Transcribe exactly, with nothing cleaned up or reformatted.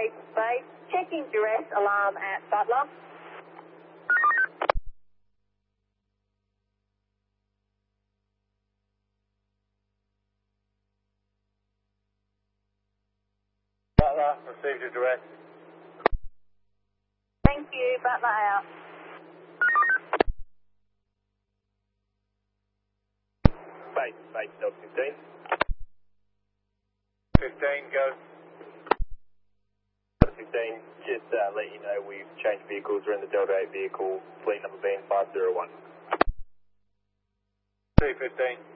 Space Space. Checking duress alarm at Butler. Butler, received your direct. Thank you, Butler out. Space, Space, Delta fifteen. fifteen, go. Delta fifteen, just uh, let you know we've changed vehicles. We're in the Delta eight vehicle, fleet number being five zero one. C fifteen.